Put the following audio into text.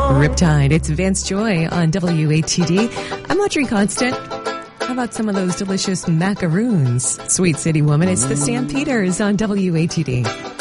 Riptide. It's Vance Joy on WATD. I'm Audrey Constant. How about some of those delicious macaroons? Sweet City Woman. It's the Stampeders on WATD.